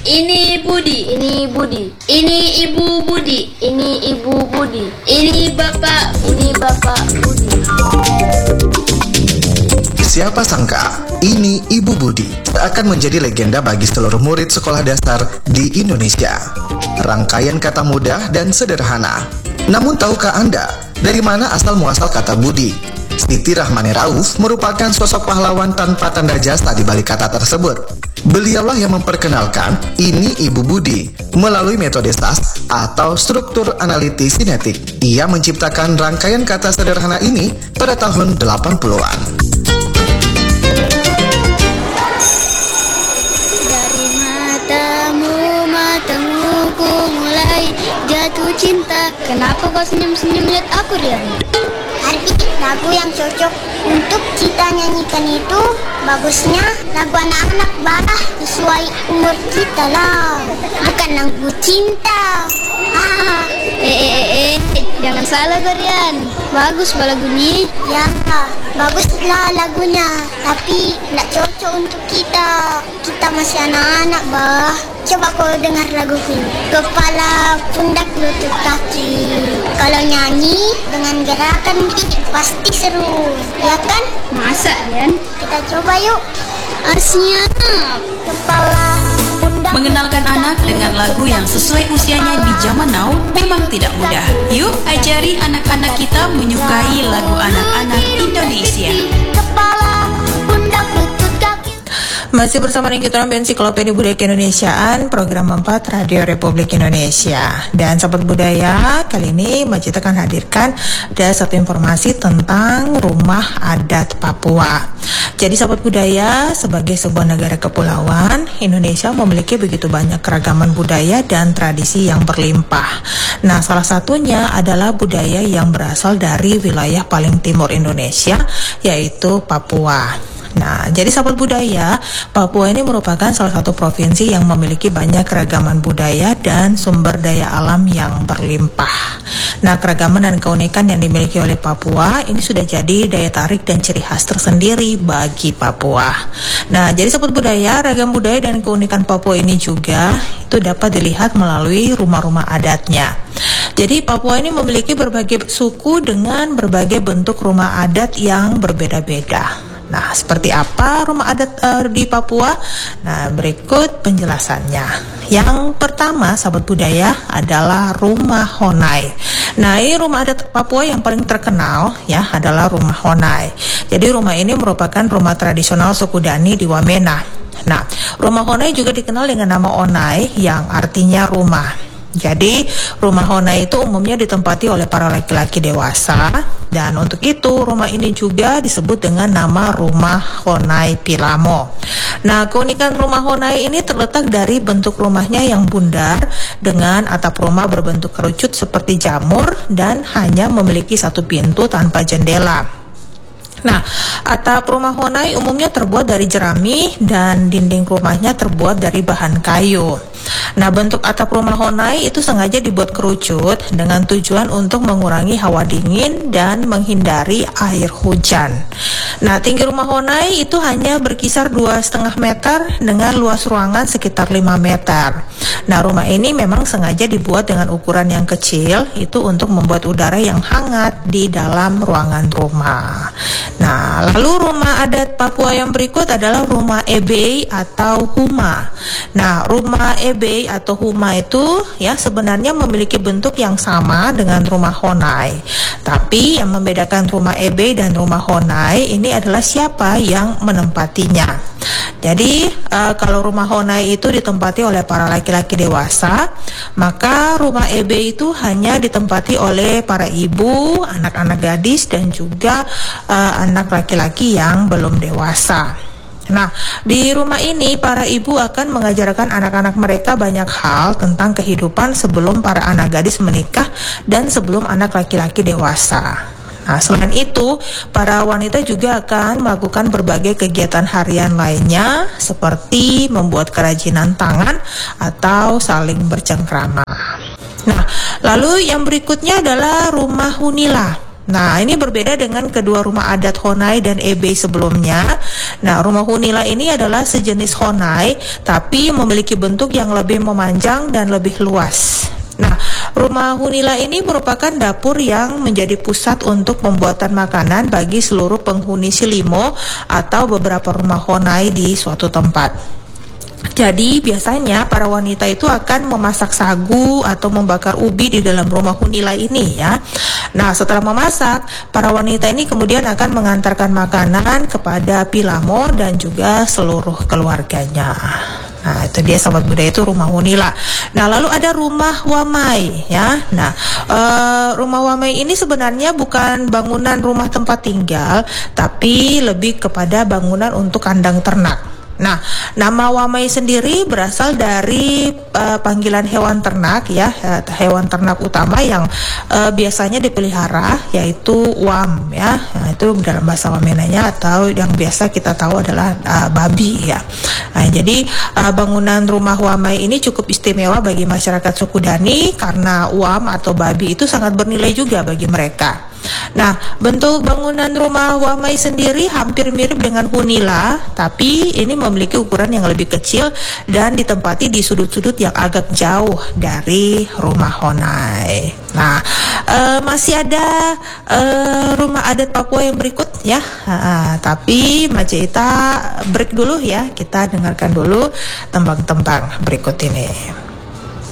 Ini Budi. Ini Budi. Ini Ibu Budi. Ini Ibu Budi. Ini Bapak. Ini Bapak Budi. Siapa sangka, ini Ibu Budi akan menjadi legenda bagi seluruh murid sekolah dasar di Indonesia. Rangkaian kata mudah dan sederhana. Namun tahukah Anda, dari mana asal-muasal kata Budi? Siti Rahmani Rauf merupakan sosok pahlawan tanpa tanda jasa di balik kata tersebut. Beliaulah yang memperkenalkan ini Ibu Budi melalui metode SAS atau struktur analitis sinetik. Ia menciptakan rangkaian kata sederhana ini pada tahun 80-an. Dari matamu ku mulai jatuh cinta. Kenapa kau senyum-senyum lihat aku, Rian? Arti lagu yang cocok untuk kita nyanyikan itu bagusnya lagu anak-anak bah, sesuai umur kita lah, bukan lagu cinta. Jangan salah, Rian. Bagus lagunya. Ya, baguslah lagunya, tapi tidak cocok untuk kita. Kita masih anak-anak bah. Coba kau dengar lagu ini. Kepala, pundak, lutut, kaki. Kalau nyanyi dengan gerakan pasti seru, ya kan? Masa, Rian? Kita coba yuk. Siap. Kepala, pundak. Mengenalkan anak dengan lagu yang sesuai usianya di zaman now memang tidak mudah. Yuk ajari anak-anak kita menyukai lagu anak-anak Indonesia. Kepala, pundak, lutut, kaki. Masih bersama dengan kita Ensiklopedia Budaya Keindonesiaan, program 4 Radio Republik Indonesia. Dan Sobat Budaya, kali ini Mbak Cita akan hadirkan ada satu informasi tentang rumah adat Papua. Jadi Sobat Budaya, sebagai sebuah negara kepulauan, Indonesia memiliki begitu banyak keragaman budaya dan tradisi yang berlimpah. Nah, salah satunya adalah budaya yang berasal dari wilayah paling timur Indonesia, yaitu Papua. Nah, jadi sahabat budaya, Papua ini merupakan salah satu provinsi yang memiliki banyak keragaman budaya dan sumber daya alam yang berlimpah. Nah, keragaman dan keunikan yang dimiliki oleh Papua ini sudah jadi daya tarik dan ciri khas tersendiri bagi Papua. Nah, jadi sahabat budaya, ragam budaya dan keunikan Papua ini juga itu dapat dilihat melalui rumah-rumah adatnya. Jadi Papua ini memiliki berbagai suku dengan berbagai bentuk rumah adat yang berbeda-beda. Nah, seperti apa rumah adat di Papua? Nah, berikut penjelasannya. Yang pertama, sahabat budaya, adalah rumah Honai. Nah, ini rumah adat Papua yang paling terkenal ya adalah rumah Honai. Jadi rumah ini merupakan rumah tradisional suku Dani di Wamena. Nah, rumah Honai juga dikenal dengan nama Onai yang artinya rumah. Jadi rumah Honai itu umumnya ditempati oleh para laki-laki dewasa, dan untuk itu rumah ini juga disebut dengan nama rumah Honai Pilamo. Nah, keunikan rumah Honai ini terletak dari bentuk rumahnya yang bundar dengan atap rumah berbentuk kerucut seperti jamur dan hanya memiliki satu pintu tanpa jendela. Nah, atap rumah Honai umumnya terbuat dari jerami dan dinding rumahnya terbuat dari bahan kayu. Nah, bentuk atap rumah Honai itu sengaja dibuat kerucut dengan tujuan untuk mengurangi hawa dingin dan menghindari air hujan. Nah, tinggi rumah Honai itu hanya berkisar 2,5 meter dengan luas ruangan sekitar 5 meter. Nah, rumah ini memang sengaja dibuat dengan ukuran yang kecil itu untuk membuat udara yang hangat di dalam ruangan rumah. Nah, lalu rumah adat Papua yang berikut adalah rumah ebei atau huma. Nah, rumah ebei atau huma itu ya sebenarnya memiliki bentuk yang sama dengan rumah Honai. Tapi yang membedakan rumah ebei dan rumah Honai ini adalah siapa yang menempatinya. Jadi kalau rumah Honai itu ditempati oleh para laki-laki dewasa, maka rumah ebei itu hanya ditempati oleh para ibu, anak-anak gadis dan juga anak laki-laki yang belum dewasa. Nah, di rumah ini para ibu akan mengajarkan anak-anak mereka banyak hal tentang kehidupan sebelum para anak gadis menikah dan sebelum anak laki-laki dewasa. Nah, selain itu, para wanita juga akan melakukan berbagai kegiatan harian lainnya seperti membuat kerajinan tangan atau saling bercengkrama. Nah, lalu yang berikutnya adalah rumah Hunila. Nah, ini berbeda dengan kedua rumah adat Honai dan Ebei sebelumnya. Nah, rumah Hunila ini adalah sejenis Honai, tapi memiliki bentuk yang lebih memanjang dan lebih luas. Nah, rumah Hunila ini merupakan dapur yang menjadi pusat untuk pembuatan makanan bagi seluruh penghuni Silimo atau beberapa rumah Honai di suatu tempat. Jadi biasanya para wanita itu akan memasak sagu atau membakar ubi di dalam rumah Hunila ini ya. Nah, setelah memasak, para wanita ini kemudian akan mengantarkan makanan kepada Pilamo dan juga seluruh keluarganya. Nah, itu dia sahabat budaya, itu rumah Hunila. Nah, lalu ada rumah Wamai ya. Nah, rumah Wamai ini sebenarnya bukan bangunan rumah tempat tinggal, tapi lebih kepada bangunan untuk kandang ternak. Nah, nama Wamai sendiri berasal dari panggilan hewan ternak ya, hewan ternak utama yang biasanya dipelihara, yaitu wam ya. Nah, itu dalam bahasa Wamenanya, atau yang biasa kita tahu adalah babi ya. Nah, jadi bangunan rumah Wamai ini cukup istimewa bagi masyarakat suku Dani karena wam atau babi itu sangat bernilai juga bagi mereka. Nah, bentuk bangunan rumah Wamai sendiri hampir mirip dengan Hunila, tapi ini memiliki ukuran yang lebih kecil dan ditempati di sudut-sudut yang agak jauh dari rumah Honai. Nah, masih ada rumah adat Papua yang berikut ya, tapi Majaita break dulu ya, kita dengarkan dulu tembang-tembang berikut ini.